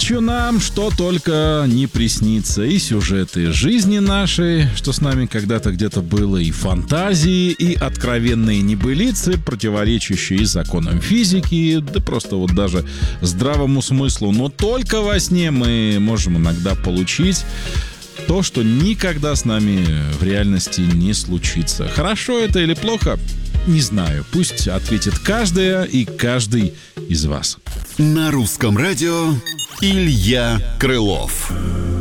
ночью нам что только не приснится. И сюжеты жизни нашей, что с нами когда-то где-то было, и фантазии, и откровенные небылицы, противоречащие законам физики, да просто вот даже здравому смыслу. Но только во сне мы можем иногда получить то, что никогда с нами в реальности не случится. Хорошо это или плохо? Не знаю. Пусть ответит каждая и каждый из вас. На русском радио Илья Крылов.